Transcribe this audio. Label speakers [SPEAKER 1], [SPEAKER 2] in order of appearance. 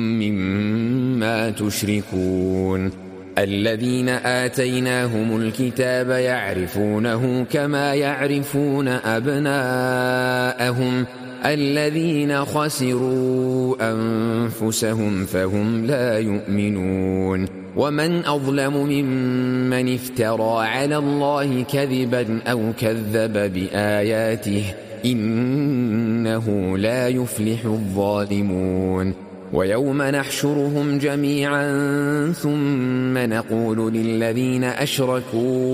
[SPEAKER 1] مما تشركون الذين آتيناهم الكتاب يعرفونه كما يعرفون أبناءهم الذين خسروا أنفسهم فهم لا يؤمنون ومن أظلم ممن افترى على الله كذبا أو كذب بآياته إنه لا يفلح الظالمون ويوم نحشرهم جميعا ثم نقول للذين أشركوا